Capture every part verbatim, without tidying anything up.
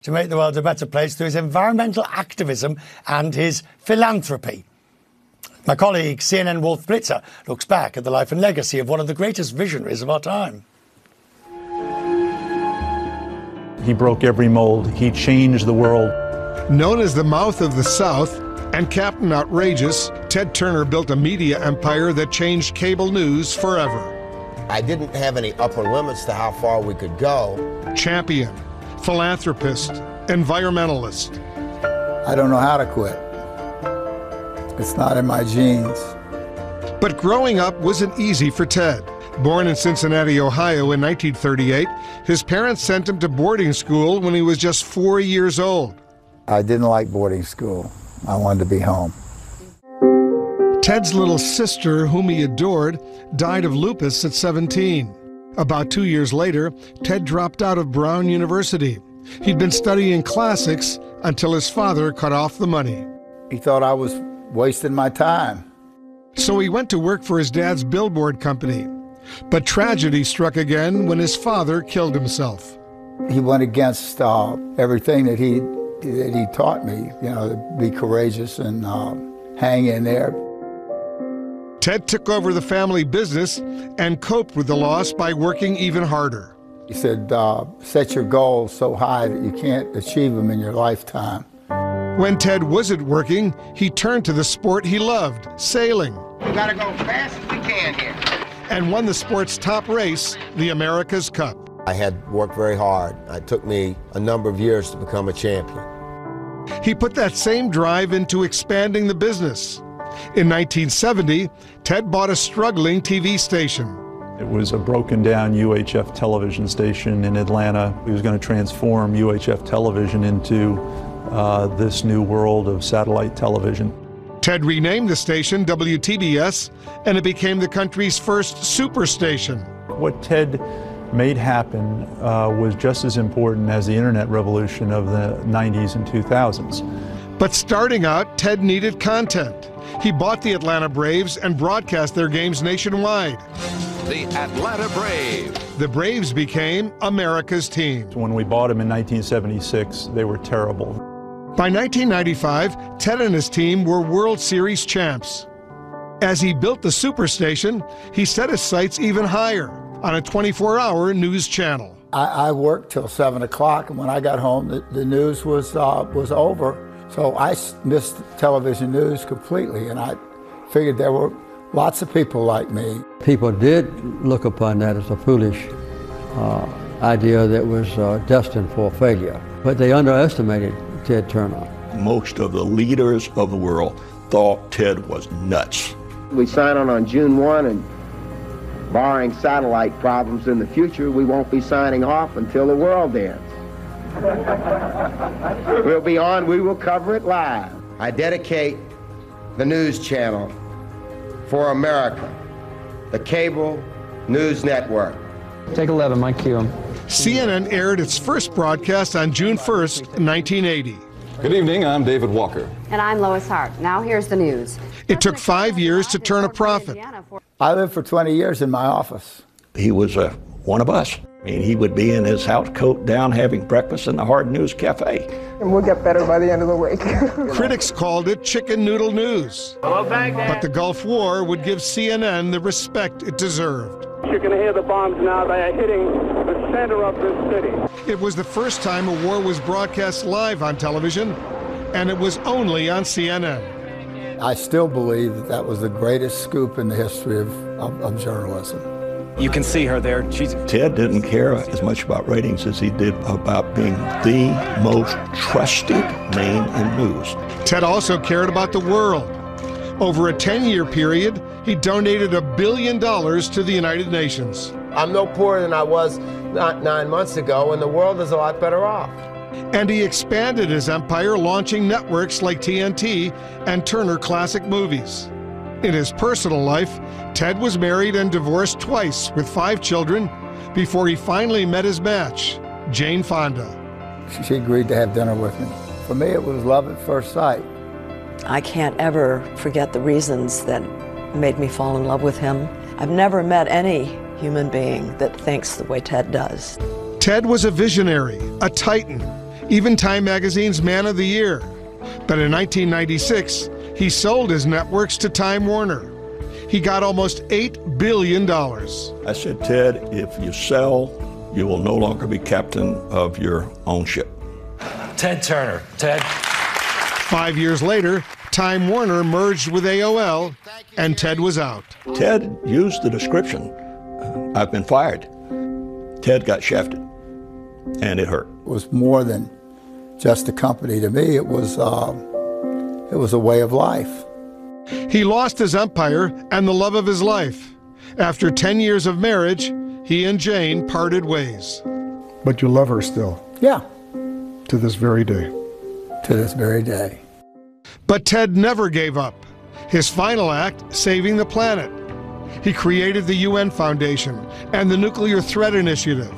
to make the world a better place through his environmental activism and his philanthropy. My colleague, C N N Wolf Blitzer, looks back at the life and legacy of one of the greatest visionaries of our time. He broke every mold. He changed the world. Known as the Mouth of the South and Captain Outrageous, Ted Turner built a media empire that changed cable news forever. I didn't have any upper limits to how far we could go. Champion, philanthropist, environmentalist. I don't know how to quit. It's not in my genes. But growing up wasn't easy for Ted. Born in Cincinnati, Ohio in nineteen thirty-eight, his parents sent him to boarding school when he was just four years old. I didn't like boarding school. I wanted to be home. Ted's little sister, whom he adored, died of lupus at seventeen. About two years later, Ted dropped out of Brown University. He'd been studying classics until his father cut off the money. He thought I was wasting my time. So he went to work for his dad's billboard company. But tragedy struck again when his father killed himself. He went against uh, everything that he that he taught me, you know, to be courageous and uh, hang in there. Ted took over the family business and coped with the loss by working even harder. He said, uh, set your goals so high that you can't achieve them in your lifetime. When Ted wasn't working, he turned to the sport he loved, sailing. We gotta go fast as we can here. And won the sport's top race, the America's Cup. I had worked very hard. It took me a number of years to become a champion. He put that same drive into expanding the business. In nineteen seventy, Ted bought a struggling T V station. It was a broken down U H F television station in Atlanta. He was going to transform U H F television into uh, this new world of satellite television. Ted renamed the station W T B S, and it became the country's first superstation. What Ted made happen uh, was just as important as the internet revolution of the nineties and two thousands. But starting out, Ted needed content. He bought the Atlanta Braves and broadcast their games nationwide. The Atlanta Braves. The Braves became America's team. When we bought them in nineteen seventy-six, they were terrible. By nineteen ninety-five, Ted and his team were World Series champs. As he built the superstation, he set his sights even higher on a twenty-four hour news channel. I, I worked till seven o'clock, and when I got home, the, the news was uh, was over. So I missed television news completely, and I figured there were lots of people like me. People did look upon that as a foolish uh, idea that was uh, destined for failure, but they underestimated Ted Turner. Most of the leaders of the world thought Ted was nuts. We sign on on June first, and barring satellite problems in the future, we won't be signing off until the world ends. We'll be on, we will cover it live. I dedicate the news channel for America, the cable news network. Take eleven, Mike Q. C N N aired its first broadcast on June first, nineteen eighty. Good evening, I'm David Walker. And I'm Lois Hart. Now here's the news. It took five years to turn a profit. I lived for twenty years in my office. He was uh, one of us. I mean, he would be in his house coat down having breakfast in the Hard News Cafe. And we'll get better by the end of the week. Critics called it chicken noodle news. Hello, Baghdad. But the Gulf War would give C N N the respect it deserved. You can hear the bombs now. They are hitting the center of this city. It was the first time a war was broadcast live on television, and it was only on C N N. I still believe that that was the greatest scoop in the history of, of, of journalism. You can see her there. She's... Ted didn't care as much about ratings as he did about being the most trusted name in news. Ted also cared about the world. Over a ten-year period, he donated a billion dollars to the United Nations. I'm no poorer than I was not nine months ago, and the world is a lot better off. And he expanded his empire, launching networks like T N T and Turner Classic Movies. In his personal life, Ted was married and divorced twice with five children before he finally met his match, Jane Fonda. She agreed to have dinner with me. For me, it was love at first sight. I can't ever forget the reasons that made me fall in love with him. I've never met any human being that thinks the way Ted does. Ted was a visionary, a titan. even Time Magazine's Man of the Year. But in nineteen ninety-six, he sold his networks to Time Warner. He got almost eight billion dollars. I said, Ted, if you sell, you will no longer be captain of your own ship. Ted Turner. Ted. Five years later, Time Warner merged with A O L, and Ted was out. Ted used the description, I've been fired. Ted got shafted, and it hurt. It was more than just a company to me. It was, uh, it was a way of life. He lost his empire and the love of his life. After ten years of marriage, he and Jane parted ways. But you love her still? Yeah. To this very day? To this very day. But Ted never gave up. His final act, saving the planet. He created the U N Foundation and the Nuclear Threat Initiative.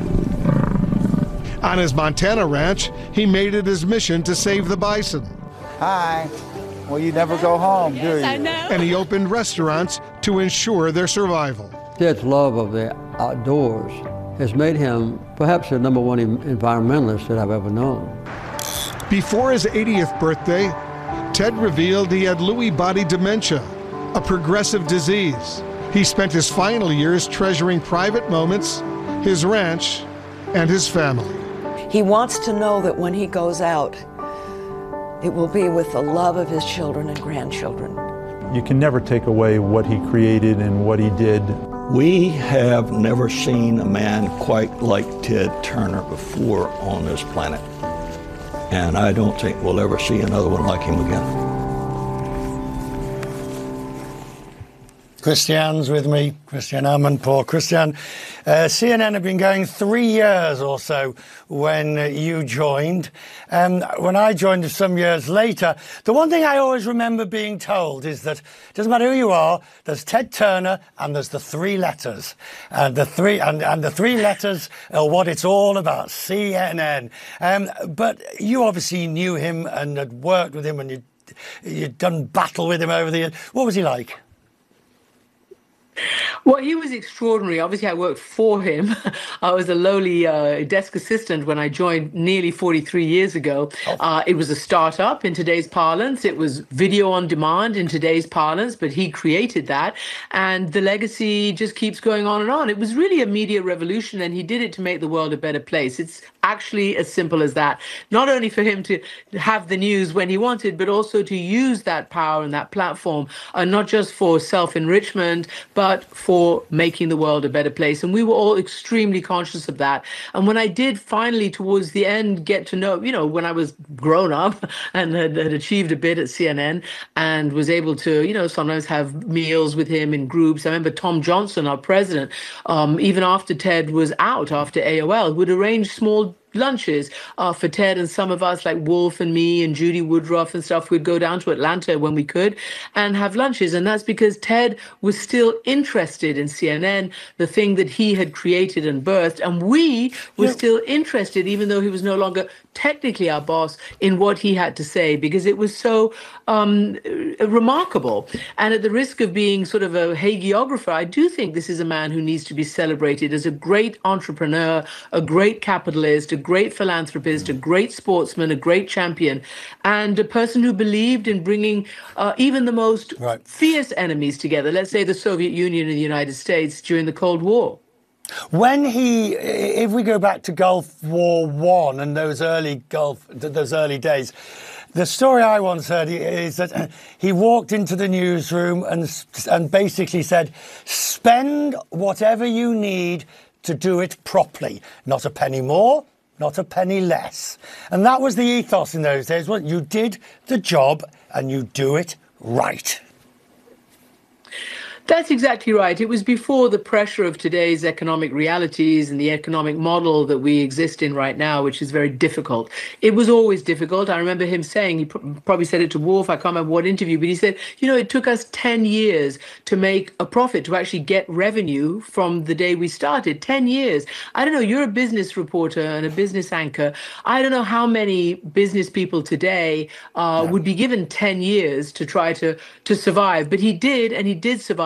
On his Montana ranch, he made it his mission to save the bison. Hi. Well, you never go home, do you? Yes, I know. And he opened restaurants to ensure their survival. Ted's love of the outdoors has made him perhaps the number one environmentalist that I've ever known. Before his eightieth birthday, Ted revealed he had Lewy body dementia, a progressive disease. He spent his final years treasuring private moments, his ranch, and his family. He wants to know that when he goes out, it will be with the love of his children and grandchildren. You can never take away what he created and what he did. We have never seen a man quite like Ted Turner before on this planet. And I don't think we'll ever see another one like him again. Christian's with me, Christian Amanpour. Christian, uh, C N N have been going three years or so when uh, you joined. Um, when I joined some years later, the one thing I always remember being told is that it doesn't matter who you are, there's Ted Turner and there's the three letters. And the three, and, and the three letters are what it's all about, C N N. Um, but you obviously knew him and had worked with him and you'd, you'd done battle with him over the years. What was he like? Well, he was extraordinary. Obviously, I worked for him. I was a lowly uh, desk assistant when I joined nearly forty-three years ago. Oh. Uh, it was a startup in today's parlance. It was video on demand in today's parlance, but he created that. And the legacy just keeps going on and on. It was really a media revolution, and he did it to make the world a better place. It's actually as simple as that. Not only for him to have the news when he wanted, but also to use that power and that platform, uh, not just for self-enrichment, but for making the world a better place. And we were all extremely conscious of that. And when I did finally, towards the end, get to know, you know, when I was grown up and had, had achieved a bit at C N N and was able to, you know, sometimes have meals with him in groups. I remember Tom Johnson, our president, um, even after Ted was out, after A O L, would arrange small lunches uh, for Ted and some of us, like Wolf and me and Judy Woodruff and stuff. We'd go down to Atlanta when we could and have lunches. And that's because Ted was still interested in C N N, the thing that he had created and birthed. And we were yeah. still interested, even though he was no longer technically our boss, in what he had to say, because it was so um, remarkable. And at the risk of being sort of a hagiographer, I do think this is a man who needs to be celebrated as a great entrepreneur, a great capitalist, a great philanthropist, a great sportsman, a great champion, and a person who believed in bringing uh, even the most right. fierce enemies together, let's say the Soviet Union and the United States during the Cold War. When he, if we go back to Gulf War One and those early Gulf, those early days, the story I once heard is that he walked into the newsroom and and basically said, "Spend whatever you need to do it properly, not a penny more, not a penny less." And that was the ethos in those days. Well, you did the job and you do it right. That's exactly right. It was before the pressure of today's economic realities and the economic model that we exist in right now, which is very difficult. It was always difficult. I remember him saying, he probably said it to Wolf, I can't remember what interview, but he said, you know, it took us ten years to make a profit, to actually get revenue from the day we started. ten years. I don't know, you're a business reporter and a business anchor. I don't know how many business people today uh, yeah. would be given ten years to try to, to survive, but he did, and he did survive.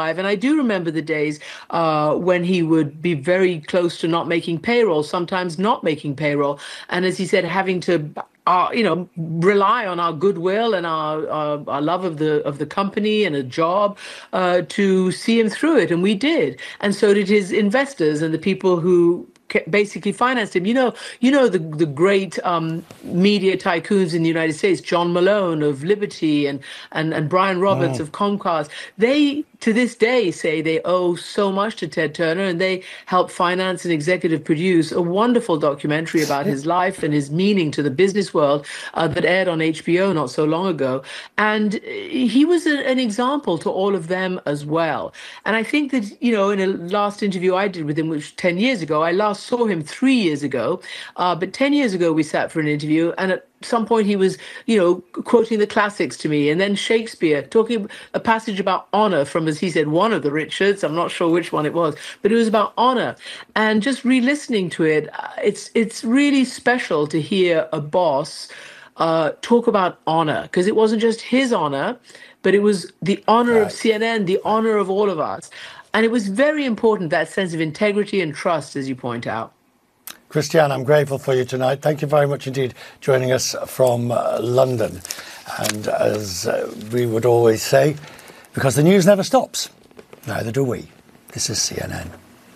alive. And I do remember the days uh, when he would be very close to not making payroll, sometimes not making payroll. And as he said, having to Uh, you know, rely on our goodwill and our, our our love of the of the company and a job uh, to see him through it, and we did, and so did his investors and the people who basically financed him. You know, you know the the great um, media tycoons in the United States, John Malone of Liberty and and and Brian Roberts Mm. of Comcast. They to this day say they owe so much to Ted Turner, and they helped finance and executive produce a wonderful documentary about his life and his meaning to the business world uh, that aired on H B O not so long ago. And he was a, an example to all of them as well. And I think that, you know, in a last interview I did with him, which was ten years ago, I last saw him three years ago, uh, but ten years ago we sat for an interview, and at some point he was, you know, quoting the classics to me, and then Shakespeare, talking a passage about honor from, as he said, one of the Richards. I'm not sure which one it was, but it was about honor. And just re-listening to it, it's it's really special to hear a boss uh, talk about honor, because it wasn't just his honor, but it was the honor right. of C N N, the honor of all of us. And it was very important, that sense of integrity and trust, as you point out. Christiane, I'm grateful for you tonight. Thank you very much indeed joining us from uh, London. And as uh, we would always say, because the news never stops, neither do we. This is C N N.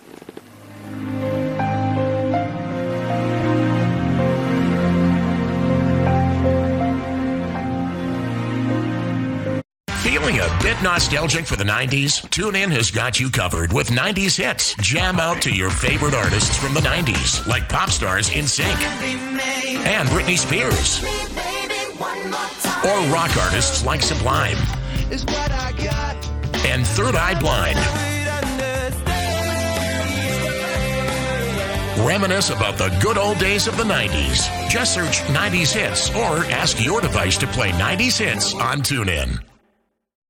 Feeling a bit nostalgic for the nineties? TuneIn has got you covered with nineties hits. Jam out to your favorite artists from the nineties, like pop stars NSYNC and Britney Spears, or rock artists like Sublime and Third Eye Blind. Reminisce about the good old days of the nineties. Just search nineties hits or ask your device to play nineties hits on TuneIn.